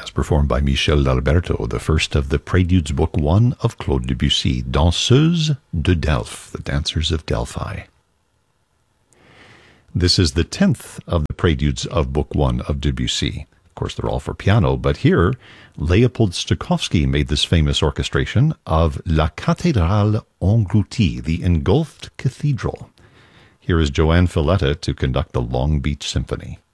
That's performed by Michel D'Alberto, the first of the Préludes Book 1 of Claude Debussy, Danseuses de Delphes, the Dancers of Delphi. This is the 10th of the Préludes of Book 1 of Debussy. Of course, they're all for piano, but here, Leopold Stokowski made this famous orchestration of La Cathédrale Engloutie, the Engulfed Cathedral. Here is Joanne Filletta to conduct the Long Beach Symphony.